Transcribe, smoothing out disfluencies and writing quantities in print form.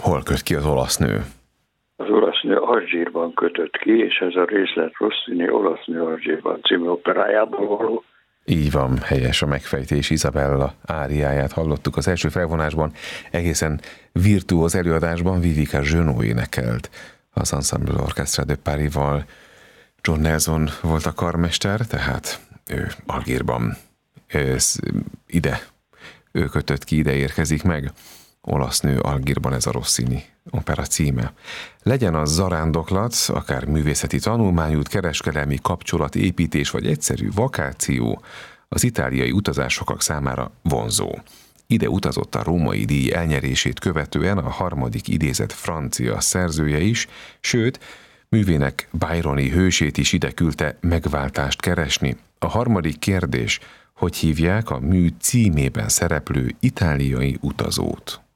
Hol köt ki az olasz nő? Az olasz nő Alzsírban kötött ki, és ez a részlet Rossini Olasz nő Alzsírban című operájából való. Így van, helyes a megfejtés. Isabella áriáját hallottuk az első felvonásban, egészen virtuóz előadásban Vivica Genot énekelt. Az Ensemble Orchestra de Paris-val John Nelson volt a karmester, tehát ő Algírban ő kötött ki, ide érkezik meg. Olasz nő Algírban, ez a Rossini opera címe. Legyen az zarándoklat, akár művészeti tanulmányút, kereskedelmi kapcsolatépítés vagy egyszerű vakáció, az itáliai utazásokak számára vonzó. Ide utazott a római díj elnyerését követően a harmadik idézet francia szerzője is, sőt, művének Byroni hősét is ide küldte megváltást keresni. A harmadik kérdés, hogy hívják a mű címében szereplő itáliai utazót?